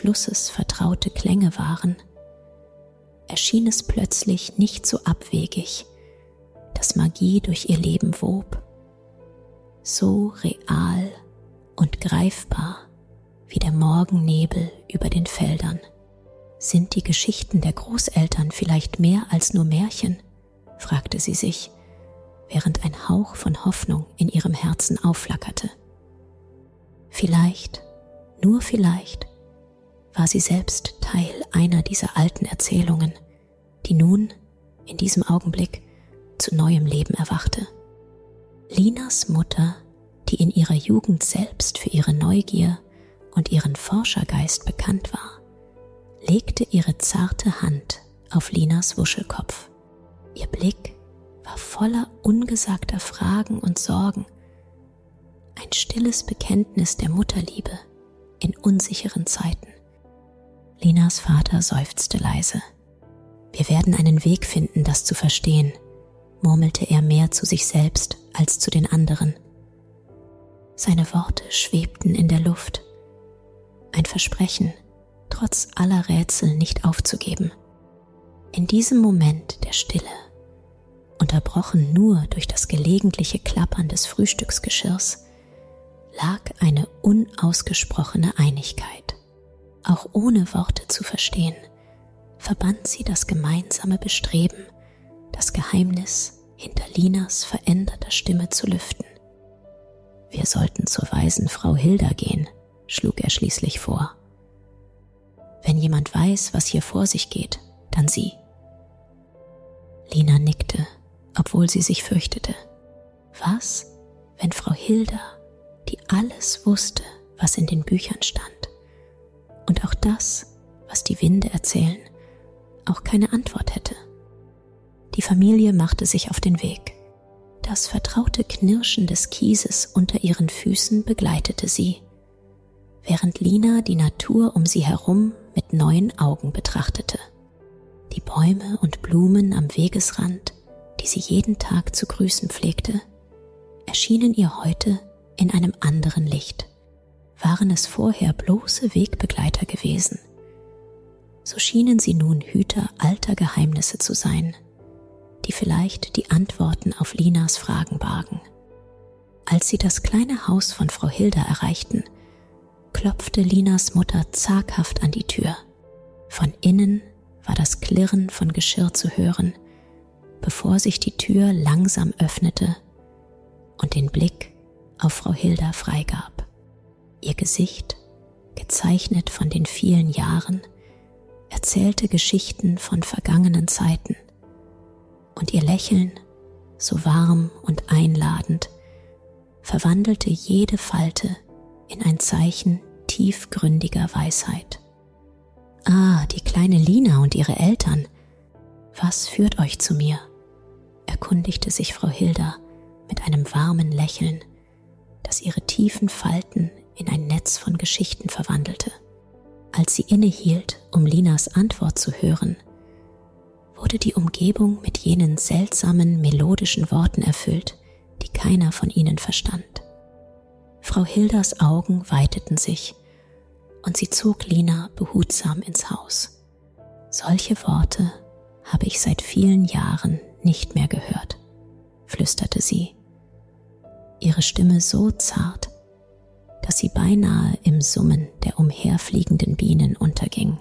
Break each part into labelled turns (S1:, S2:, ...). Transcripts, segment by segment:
S1: Flusses vertraute Klänge waren, erschien es plötzlich nicht so abwegig, dass Magie durch ihr Leben wob, so real und greifbar wie der Morgennebel über den Feldern. Sind die Geschichten der Großeltern vielleicht mehr als nur Märchen? Fragte sie sich, während ein Hauch von Hoffnung in ihrem Herzen aufflackerte. Vielleicht, nur vielleicht, war sie selbst Teil einer dieser alten Erzählungen, die nun, in diesem Augenblick, zu neuem Leben erwachte. Linas Mutter, die in ihrer Jugend selbst für ihre Neugier und ihren Forschergeist bekannt war, legte ihre zarte Hand auf Linas Wuschelkopf. Ihr Blick war voller ungesagter Fragen und Sorgen, ein stilles Bekenntnis der Mutterliebe in unsicheren Zeiten. Linas Vater seufzte leise. Wir werden einen Weg finden, das zu verstehen, murmelte er mehr zu sich selbst als zu den anderen. Seine Worte schwebten in der Luft. Ein Versprechen, trotz aller Rätsel nicht aufzugeben. In diesem Moment der Stille, unterbrochen nur durch das gelegentliche Klappern des Frühstücksgeschirrs, lag eine unausgesprochene Einigkeit. Auch ohne Worte zu verstehen, verband sie das gemeinsame Bestreben, das Geheimnis hinter Linas veränderter Stimme zu lüften. Wir sollten zur weisen Frau Hilda gehen, schlug er schließlich vor. Wenn jemand weiß, was hier vor sich geht, dann sie. Lina nickte, obwohl sie sich fürchtete. Was, wenn Frau Hilda, die alles wusste, was in den Büchern stand, und auch das, was die Winde erzählen, auch keine Antwort hätte? Die Familie machte sich auf den Weg. Das vertraute Knirschen des Kieses unter ihren Füßen begleitete sie, während Lina die Natur um sie herum mit neuen Augen betrachtete. Die Bäume und Blumen am Wegesrand, die sie jeden Tag zu grüßen pflegte, erschienen ihr heute in einem anderen Licht. Waren es vorher bloße Wegbegleiter gewesen, so schienen sie nun Hüter alter Geheimnisse zu sein, die vielleicht die Antworten auf Linas Fragen bargen. Als sie das kleine Haus von Frau Hilda erreichten, klopfte Linas Mutter zaghaft an die Tür. Von innen war das Klirren von Geschirr zu hören, bevor sich die Tür langsam öffnete und den Blick auf Frau Hilda freigab. Ihr Gesicht, gezeichnet von den vielen Jahren, erzählte Geschichten von vergangenen Zeiten, und ihr Lächeln, so warm und einladend, verwandelte jede Falte in ein Zeichen tiefgründiger Weisheit. »Ah, die kleine Lina und ihre Eltern. Was führt euch zu mir?« erkundigte sich Frau Hilda mit einem warmen Lächeln, das ihre tiefen Falten in ein Netz von Geschichten verwandelte. Als sie innehielt, um Linas Antwort zu hören, wurde die Umgebung mit jenen seltsamen, melodischen Worten erfüllt, die keiner von ihnen verstand. Frau Hildas Augen weiteten sich, und sie zog Lina behutsam ins Haus. »Solche Worte habe ich seit vielen Jahren nicht mehr gehört«, flüsterte sie, ihre Stimme so zart, dass sie beinahe im Summen der umherfliegenden Bienen unterging.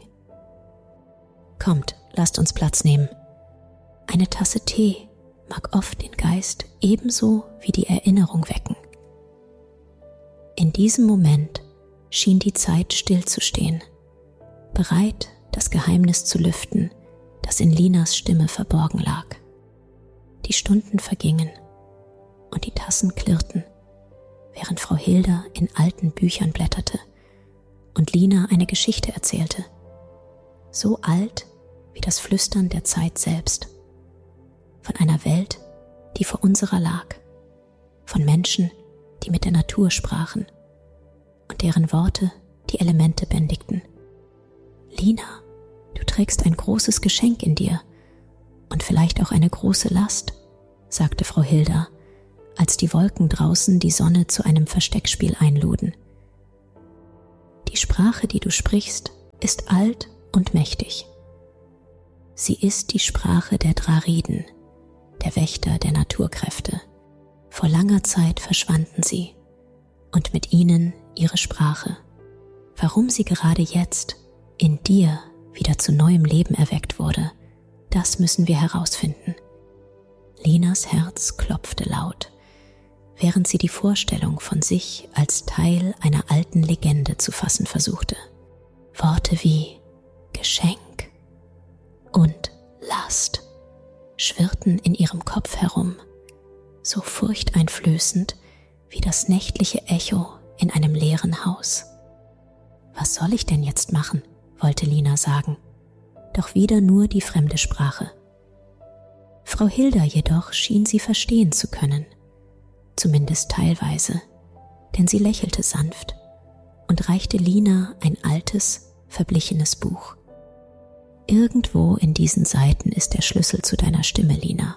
S1: »Kommt, lasst uns Platz nehmen. Eine Tasse Tee mag oft den Geist ebenso wie die Erinnerung wecken.« In diesem Moment schien die Zeit stillzustehen, bereit, das Geheimnis zu lüften, das in Linas Stimme verborgen lag. Die Stunden vergingen und die Tassen klirrten, während Frau Hilda in alten Büchern blätterte und Lina eine Geschichte erzählte, so alt wie das Flüstern der Zeit selbst, von einer Welt, die vor unserer lag, von Menschen, die mit der Natur sprachen und deren Worte die Elemente bändigten. »Lina, du trägst ein großes Geschenk in dir und vielleicht auch eine große Last«, sagte Frau Hilda, als die Wolken draußen die Sonne zu einem Versteckspiel einluden. »Die Sprache, die du sprichst, ist alt und mächtig. Sie ist die Sprache der Drariden, der Wächter der Naturkräfte. Vor langer Zeit verschwanden sie und mit ihnen ihre Sprache. Warum sie gerade jetzt in dir wieder zu neuem Leben erweckt wurde, das müssen wir herausfinden. Linas Herz klopfte laut, während sie die Vorstellung von sich als Teil einer alten Legende zu fassen versuchte. Worte wie Geschenk und Last schwirrten in ihrem Kopf herum, so furchteinflößend wie das nächtliche Echo in einem leeren Haus. Was soll ich denn jetzt machen, wollte Lina sagen, doch wieder nur die fremde Sprache. Frau Hilda jedoch schien sie verstehen zu können, zumindest teilweise, denn sie lächelte sanft und reichte Lina ein altes, verblichenes Buch. Irgendwo in diesen Seiten ist der Schlüssel zu deiner Stimme, Lina.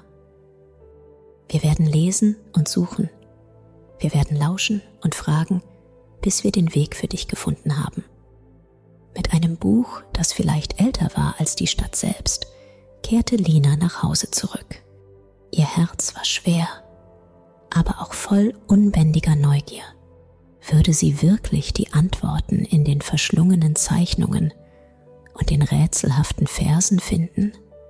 S1: Wir werden lesen und suchen. Wir werden lauschen und fragen, bis wir den Weg für dich gefunden haben. Mit einem Buch, das vielleicht älter war als die Stadt selbst, kehrte Lina nach Hause zurück. Ihr Herz war schwer, aber auch voll unbändiger Neugier. Würde sie wirklich die Antworten in den verschlungenen Zeichnungen und den rätselhaften Versen finden?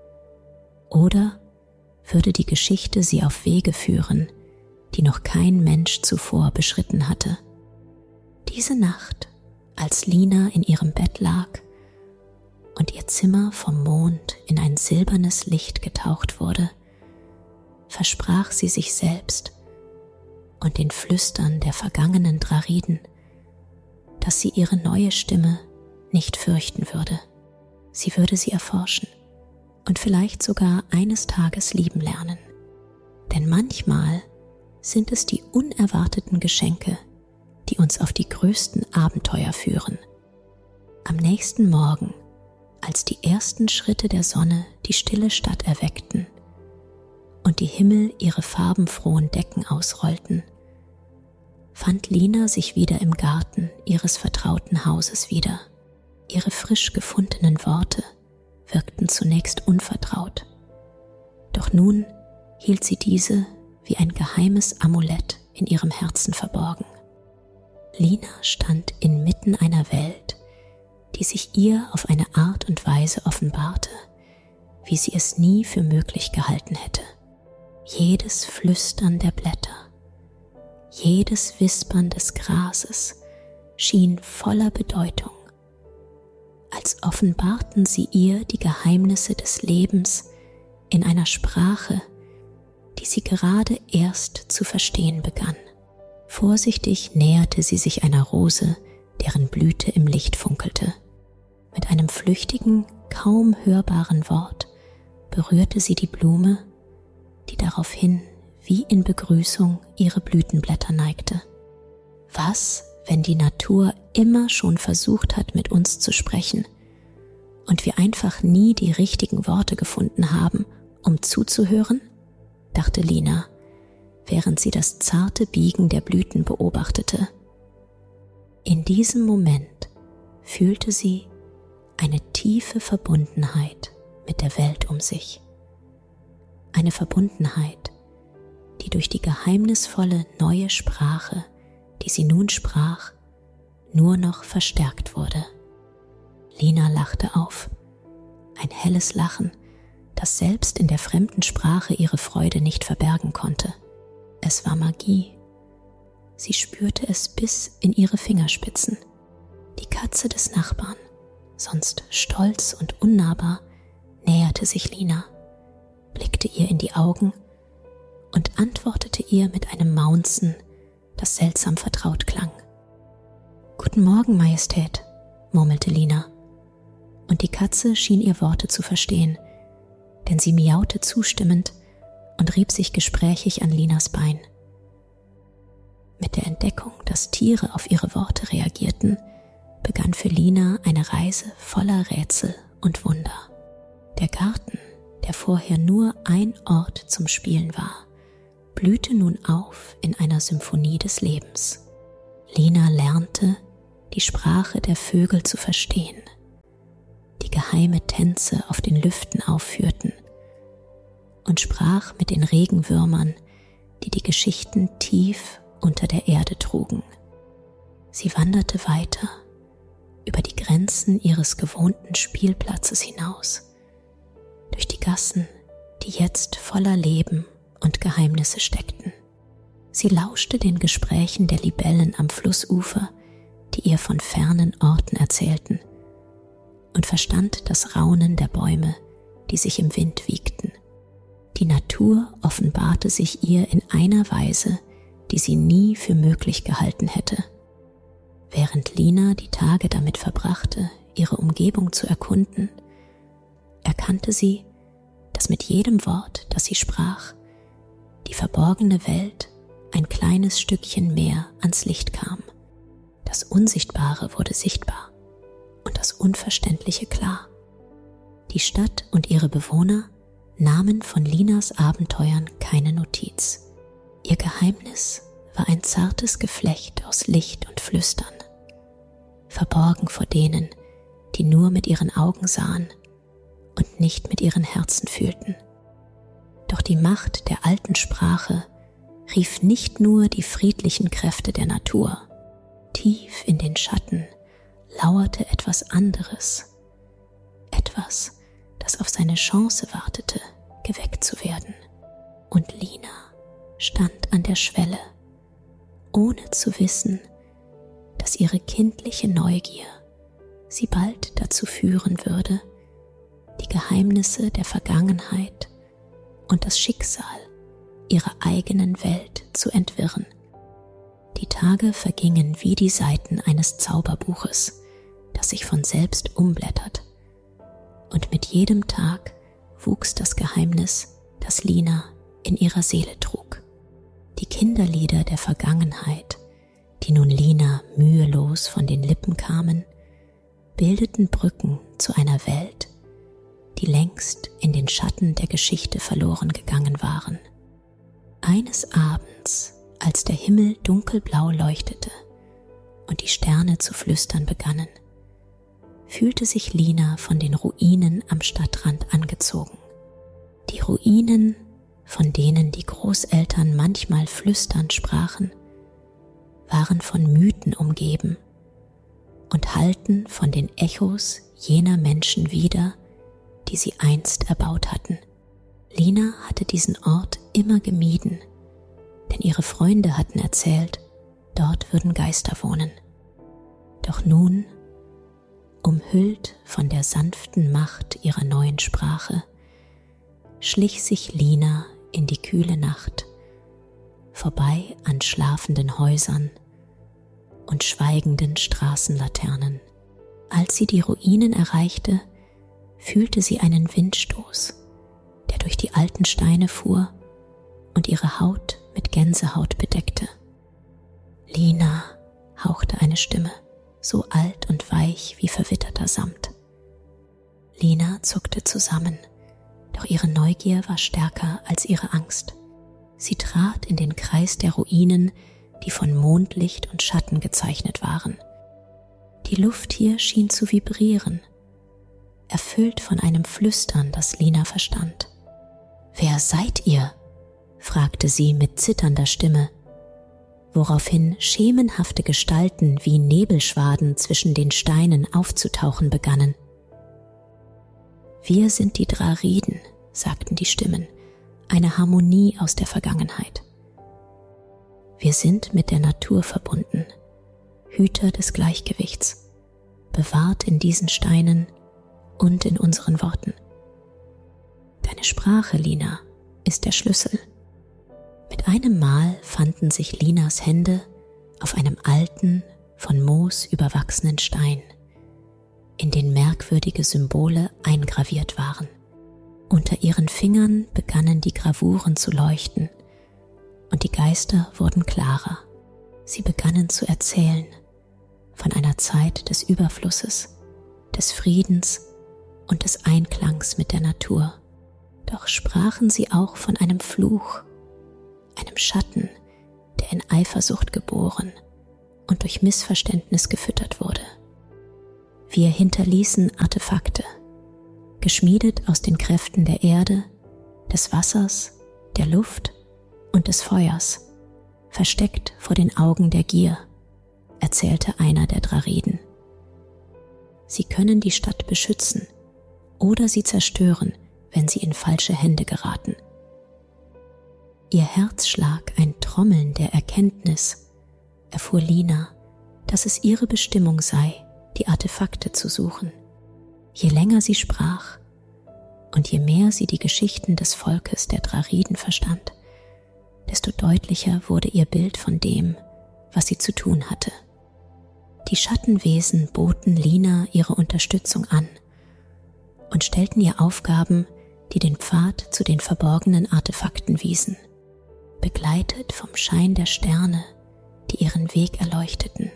S1: Oder würde die Geschichte sie auf Wege führen, die noch kein Mensch zuvor beschritten hatte? Diese Nacht, als Lina in ihrem Bett lag und ihr Zimmer vom Mond in ein silbernes Licht getaucht wurde, versprach sie sich selbst und den Flüstern der vergangenen Drariden, dass sie ihre neue Stimme nicht fürchten würde. Sie würde sie erforschen und vielleicht sogar eines Tages lieben lernen. Denn manchmal sind es die unerwarteten Geschenke, die uns auf die größten Abenteuer führen. Am nächsten Morgen, als die ersten Schritte der Sonne die stille Stadt erweckten und die Himmel ihre farbenfrohen Decken ausrollten, fand Lina sich wieder im Garten ihres vertrauten Hauses wieder. Ihre frisch gefundenen Worte wirkten zunächst unvertraut, doch nun hielt sie diese wie ein geheimes Amulett in ihrem Herzen verborgen. Lina stand inmitten einer Welt, die sich ihr auf eine Art und Weise offenbarte, wie sie es nie für möglich gehalten hätte. Jedes Flüstern der Blätter, jedes Wispern des Grases schien voller Bedeutung, als offenbarten sie ihr die Geheimnisse des Lebens in einer Sprache, die sie gerade erst zu verstehen begann. Vorsichtig näherte sie sich einer Rose, deren Blüte im Licht funkelte. Mit einem flüchtigen, kaum hörbaren Wort berührte sie die Blume, die daraufhin wie in Begrüßung ihre Blütenblätter neigte. Was, wenn die Natur immer schon versucht hat, mit uns zu sprechen und wir einfach nie die richtigen Worte gefunden haben, um zuzuhören? Dachte Lina, während sie das zarte Biegen der Blüten beobachtete. In diesem Moment fühlte sie eine tiefe Verbundenheit mit der Welt um sich. Eine Verbundenheit, die durch die geheimnisvolle neue Sprache, die sie nun sprach, nur noch verstärkt wurde. Lina lachte auf, ein helles Lachen, das selbst in der fremden Sprache ihre Freude nicht verbergen konnte. Es war Magie. Sie spürte es bis in ihre Fingerspitzen. Die Katze des Nachbarn, sonst stolz und unnahbar, näherte sich Lina, blickte ihr in die Augen und antwortete ihr mit einem Maunzen, das seltsam vertraut klang. »Guten Morgen, Majestät«, murmelte Lina, und die Katze schien ihr Worte zu verstehen, denn sie miaute zustimmend und rieb sich gesprächig an Linas Bein. Mit der Entdeckung, dass Tiere auf ihre Worte reagierten, begann für Lina eine Reise voller Rätsel und Wunder. Der Garten, der vorher nur ein Ort zum Spielen war, blühte nun auf in einer Symphonie des Lebens. Lina lernte, die Sprache der Vögel zu verstehen, geheime Tänze auf den Lüften aufführten und sprach mit den Regenwürmern, die die Geschichten tief unter der Erde trugen. Sie wanderte weiter über die Grenzen ihres gewohnten Spielplatzes hinaus, durch die Gassen, die jetzt voller Leben und Geheimnisse steckten. Sie lauschte den Gesprächen der Libellen am Flussufer, die ihr von fernen Orten erzählten, und verstand das Raunen der Bäume, die sich im Wind wiegten. Die Natur offenbarte sich ihr in einer Weise, die sie nie für möglich gehalten hätte. Während Lina die Tage damit verbrachte, ihre Umgebung zu erkunden, erkannte sie, dass mit jedem Wort, das sie sprach, die verborgene Welt ein kleines Stückchen mehr ans Licht kam. Das Unsichtbare wurde sichtbar und das Unverständliche klar. Die Stadt und ihre Bewohner nahmen von Linas Abenteuern keine Notiz. Ihr Geheimnis war ein zartes Geflecht aus Licht und Flüstern, verborgen vor denen, die nur mit ihren Augen sahen und nicht mit ihren Herzen fühlten. Doch die Macht der alten Sprache rief nicht nur die friedlichen Kräfte der Natur. Tief in den Schatten lauerte etwas anderes, etwas, das auf seine Chance wartete, geweckt zu werden. Und Lina stand an der Schwelle, ohne zu wissen, dass ihre kindliche Neugier sie bald dazu führen würde, die Geheimnisse der Vergangenheit und das Schicksal ihrer eigenen Welt zu entwirren. Die Tage vergingen wie die Seiten eines Zauberbuches, das sich von selbst umblättert, und mit jedem Tag wuchs das Geheimnis, das Lina in ihrer Seele trug. Die Kinderlieder der Vergangenheit, die nun Lina mühelos von den Lippen kamen, bildeten Brücken zu einer Welt, die längst in den Schatten der Geschichte verloren gegangen waren. Eines Abends, als der Himmel dunkelblau leuchtete und die Sterne zu flüstern begannen, fühlte sich Lina von den Ruinen am Stadtrand angezogen. Die Ruinen, von denen die Großeltern manchmal flüsternd sprachen, waren von Mythen umgeben und hallten von den Echos jener Menschen wider, die sie einst erbaut hatten. Lina hatte diesen Ort immer gemieden, denn ihre Freunde hatten erzählt, dort würden Geister wohnen. Doch nun, umhüllt von der sanften Macht ihrer neuen Sprache, schlich sich Lina in die kühle Nacht, vorbei an schlafenden Häusern und schweigenden Straßenlaternen. Als sie die Ruinen erreichte, fühlte sie einen Windstoß, der durch die alten Steine fuhr und ihre Haut mit Gänsehaut bedeckte. Lina, hauchte eine Stimme, so alt und weich wie verwitterter Samt. Lina zuckte zusammen, doch ihre Neugier war stärker als ihre Angst. Sie trat in den Kreis der Ruinen, die von Mondlicht und Schatten gezeichnet waren. Die Luft hier schien zu vibrieren, erfüllt von einem Flüstern, das Lina verstand. »Wer seid ihr?« fragte sie mit zitternder Stimme, woraufhin schemenhafte Gestalten wie Nebelschwaden zwischen den Steinen aufzutauchen begannen. »Wir sind die Drariden«, sagten die Stimmen, eine Harmonie aus der Vergangenheit. »Wir sind mit der Natur verbunden, Hüter des Gleichgewichts, bewahrt in diesen Steinen und in unseren Worten. Deine Sprache, Lina, ist der Schlüssel.« Mit einem Mal fanden sich Linas Hände auf einem alten, von Moos überwachsenen Stein, in den merkwürdige Symbole eingraviert waren. Unter ihren Fingern begannen die Gravuren zu leuchten und die Geister wurden klarer. Sie begannen zu erzählen von einer Zeit des Überflusses, des Friedens und des Einklangs mit der Natur. Doch sprachen sie auch von einem Fluch, einem Schatten, der in Eifersucht geboren und durch Missverständnis gefüttert wurde. Wir hinterließen Artefakte, geschmiedet aus den Kräften der Erde, des Wassers, der Luft und des Feuers, versteckt vor den Augen der Gier, erzählte einer der Drariden. Sie können die Stadt beschützen oder sie zerstören, wenn sie in falsche Hände geraten. Ihr Herzschlag ein Trommeln der Erkenntnis, erfuhr Lina, dass es ihre Bestimmung sei, die Artefakte zu suchen. Je länger sie sprach und je mehr sie die Geschichten des Volkes der Drariden verstand, desto deutlicher wurde ihr Bild von dem, was sie zu tun hatte. Die Schattenwesen boten Lina ihre Unterstützung an und stellten ihr Aufgaben, die den Pfad zu den verborgenen Artefakten wiesen, begleitet vom Schein der Sterne, die ihren Weg erleuchteten,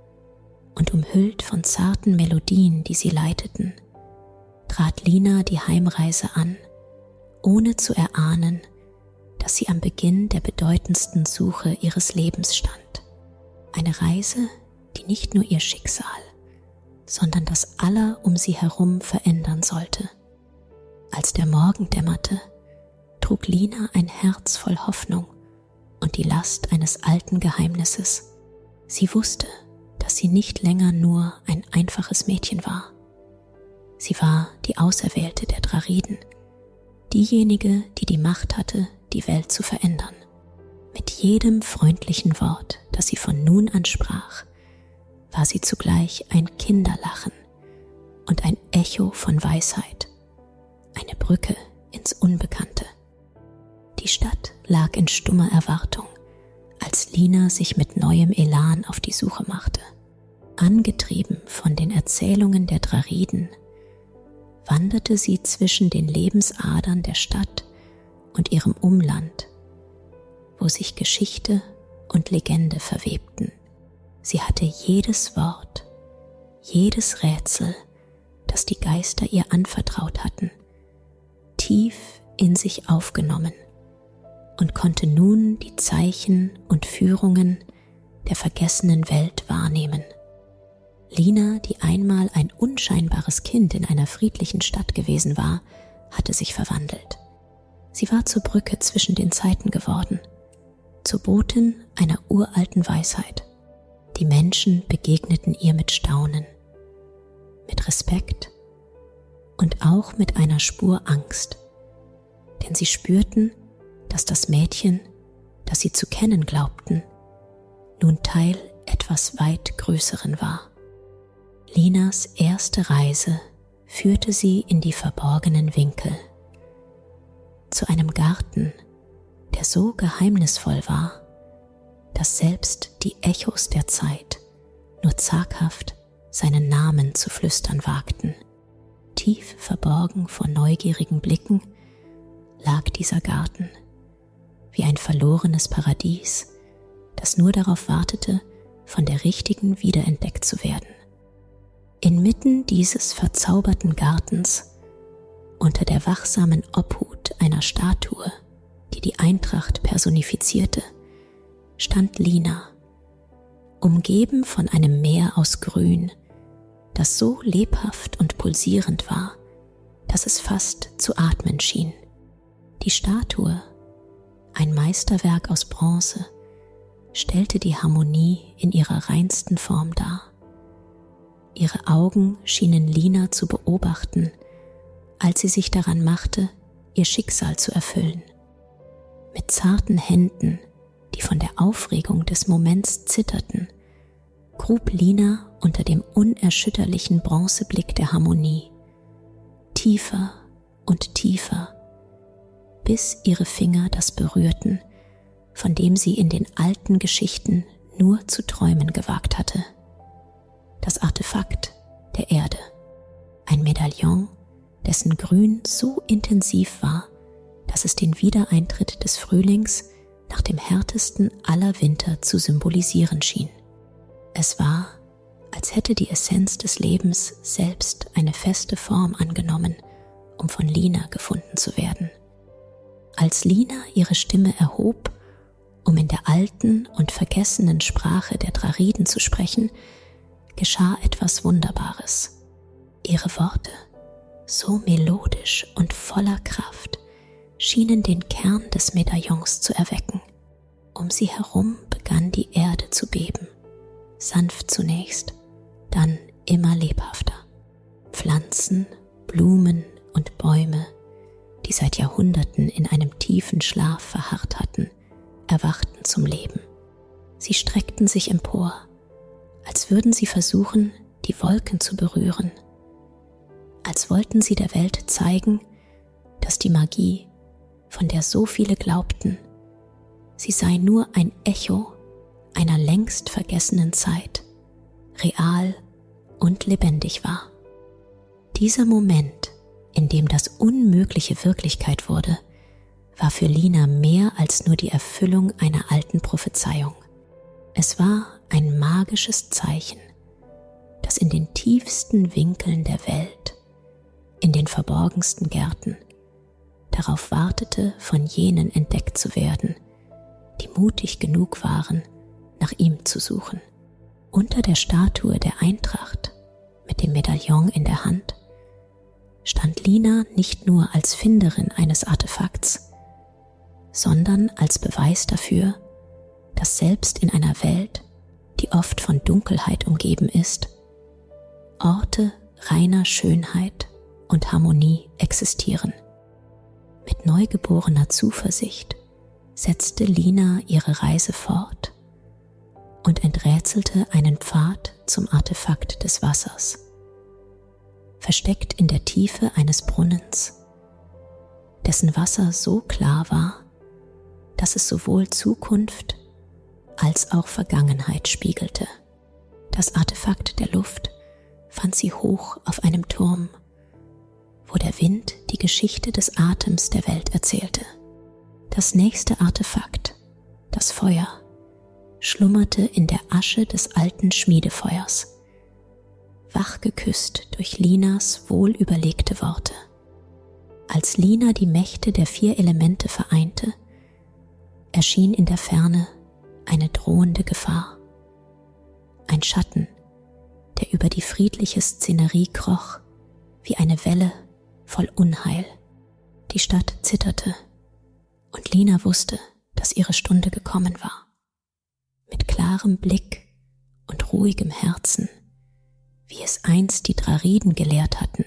S1: und umhüllt von zarten Melodien, die sie leiteten, trat Lina die Heimreise an, ohne zu erahnen, dass sie am Beginn der bedeutendsten Suche ihres Lebens stand. Eine Reise, die nicht nur ihr Schicksal, sondern das aller um sie herum verändern sollte. Als der Morgen dämmerte, trug Lina ein Herz voll Hoffnung und die Last eines alten Geheimnisses. Sie wusste, dass sie nicht länger nur ein einfaches Mädchen war. Sie war die Auserwählte der Drariden, diejenige, die die Macht hatte, die Welt zu verändern. Mit jedem freundlichen Wort, das sie von nun an sprach, war sie zugleich ein Kinderlachen und ein Echo von Weisheit, eine Brücke ins Unbekannte. Die Stadt lag in stummer Erwartung, als Lina sich mit neuem Elan auf die Suche machte. Angetrieben von den Erzählungen der Drariden, wanderte sie zwischen den Lebensadern der Stadt und ihrem Umland, wo sich Geschichte und Legende verwebten. Sie hatte jedes Wort, jedes Rätsel, das die Geister ihr anvertraut hatten, tief in sich aufgenommen und konnte nun die Zeichen und Führungen der vergessenen Welt wahrnehmen. Lina, die einmal ein unscheinbares Kind in einer friedlichen Stadt gewesen war, hatte sich verwandelt. Sie war zur Brücke zwischen den Zeiten geworden, zur Botin einer uralten Weisheit. Die Menschen begegneten ihr mit Staunen, mit Respekt und auch mit einer Spur Angst, denn sie spürten, dass das Mädchen, das sie zu kennen glaubten, nun Teil etwas weit Größeren war. Linas erste Reise führte sie in die verborgenen Winkel, zu einem Garten, der so geheimnisvoll war, dass selbst die Echos der Zeit nur zaghaft seinen Namen zu flüstern wagten. Tief verborgen vor neugierigen Blicken lag dieser Garten, wie ein verlorenes Paradies, das nur darauf wartete, von der Richtigen wiederentdeckt zu werden. Inmitten dieses verzauberten Gartens, unter der wachsamen Obhut einer Statue, die die Eintracht personifizierte, stand Lina, umgeben von einem Meer aus Grün, das so lebhaft und pulsierend war, dass es fast zu atmen schien. Die Statue, ein Meisterwerk aus Bronze, stellte die Harmonie in ihrer reinsten Form dar. Ihre Augen schienen Lina zu beobachten, als sie sich daran machte, ihr Schicksal zu erfüllen. Mit zarten Händen, die von der Aufregung des Moments zitterten, grub Lina unter dem unerschütterlichen Bronzeblick der Harmonie, tiefer und tiefer, bis ihre Finger das berührten, von dem sie in den alten Geschichten nur zu träumen gewagt hatte. Das Artefakt der Erde, ein Medaillon, dessen Grün so intensiv war, dass es den Wiedereintritt des Frühlings nach dem härtesten aller Winter zu symbolisieren schien. Es war, als hätte die Essenz des Lebens selbst eine feste Form angenommen, um von Lina gefunden zu werden. Als Lina ihre Stimme erhob, um in der alten und vergessenen Sprache der Drariden zu sprechen, geschah etwas Wunderbares. Ihre Worte so melodisch und voller Kraft, schienen den Kern des Medaillons zu erwecken. Um sie herum begann die Erde zu beben, sanft zunächst, dann immer lebhafter. Pflanzen, Blumen und Bäume, die seit Jahrhunderten in einem tiefen Schlaf verharrt hatten, erwachten zum Leben. Sie streckten sich empor, als würden sie versuchen, die Wolken zu berühren, als wollten sie der Welt zeigen, dass die Magie, von der so viele glaubten, sie sei nur ein Echo einer längst vergessenen Zeit, real und lebendig war. Dieser Moment, in dem das Unmögliche Wirklichkeit wurde, war für Lina mehr als nur die Erfüllung einer alten Prophezeiung. Es war ein magisches Zeichen, das in den tiefsten Winkeln der Welt, in den verborgensten Gärten, darauf wartete, von jenen entdeckt zu werden, die mutig genug waren, nach ihm zu suchen. Unter der Statue der Eintracht, mit dem Medaillon in der Hand, stand Lina nicht nur als Finderin eines Artefakts, sondern als Beweis dafür, dass selbst in einer Welt, die oft von Dunkelheit umgeben ist, Orte reiner Schönheit und Harmonie existieren. Mit neugeborener Zuversicht setzte Lina ihre Reise fort und enträtselte einen Pfad zum Artefakt des Wassers. Versteckt in der Tiefe eines Brunnens, dessen Wasser so klar war, dass es sowohl Zukunft als auch Vergangenheit spiegelte. Das Artefakt der Luft fand sie hoch auf einem Turm, wo der Wind die Geschichte des Atems der Welt erzählte. Das nächste Artefakt, das Feuer, schlummerte in der Asche des alten Schmiedefeuers, wach geküsst durch Linas wohlüberlegte Worte. Als Lina die Mächte der 4 Elemente vereinte, erschien in der Ferne eine drohende Gefahr. Ein Schatten, der über die friedliche Szenerie kroch, wie eine Welle voll Unheil. Die Stadt zitterte, und Lina wusste, dass ihre Stunde gekommen war. Mit klarem Blick und ruhigem Herzen, wie es einst die Drariden gelehrt hatten,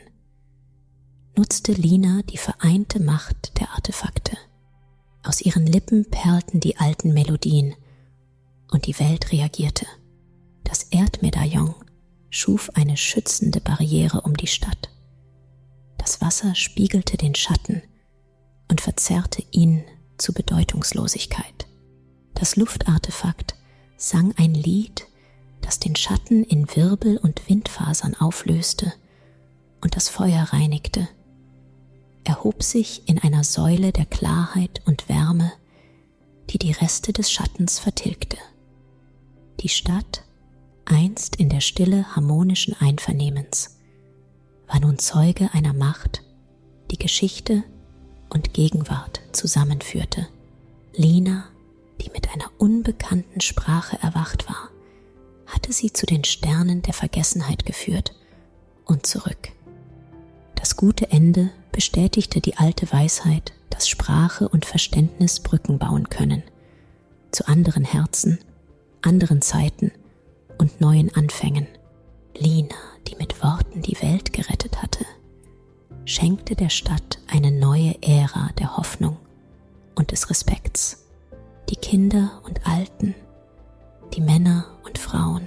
S1: nutzte Lina die vereinte Macht der Artefakte. Aus ihren Lippen perlten die alten Melodien, und die Welt reagierte. Das Erdmedaillon schuf eine schützende Barriere um die Stadt. Das Wasser spiegelte den Schatten und verzerrte ihn zu Bedeutungslosigkeit. Das Luftartefakt sang ein Lied, das den Schatten in Wirbel und Windfasern auflöste und das Feuer reinigte, erhob sich in einer Säule der Klarheit und Wärme, die die Reste des Schattens vertilgte. Die Stadt, einst in der Stille harmonischen Einvernehmens, war nun Zeuge einer Macht, die Geschichte und Gegenwart zusammenführte. Lina, die mit einer unbekannten Sprache erwacht war, hatte sie zu den Sternen der Vergessenheit geführt und zurück. Das gute Ende bestätigte die alte Weisheit, dass Sprache und Verständnis Brücken bauen können, zu anderen Herzen, anderen Zeiten und neuen Anfängen. Lina, die mit Worten die Welt gerettet hatte, schenkte der Stadt eine neue Ära der Hoffnung und des Respekts. Die Kinder und Alten, die Männer und Frauen,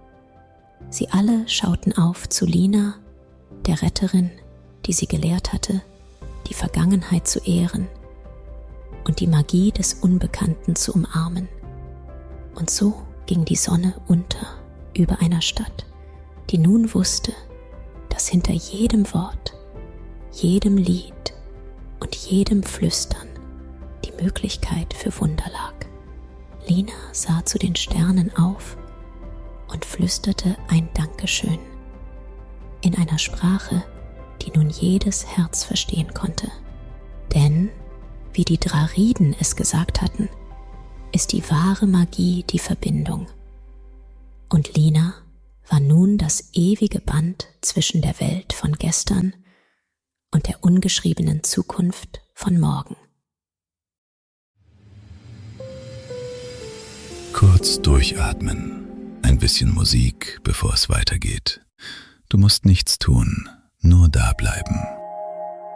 S1: sie alle schauten auf zu Lina, der Retterin, die sie gelehrt hatte, die Vergangenheit zu ehren und die Magie des Unbekannten zu umarmen. Und so ging die Sonne unter über einer Stadt, die nun wusste, dass hinter jedem Wort, jedem Lied und jedem Flüstern die Möglichkeit für Wunder lag. Lina sah zu den Sternen auf und flüsterte ein Dankeschön in einer Sprache, die nun jedes Herz verstehen konnte. Denn, wie die Drariden es gesagt hatten, ist die wahre Magie die Verbindung. Und Lina war nun das ewige Band zwischen der Welt von gestern und der ungeschriebenen Zukunft von morgen.
S2: Kurz durchatmen. Ein bisschen Musik, bevor es weitergeht. Du musst nichts tun, nur da bleiben.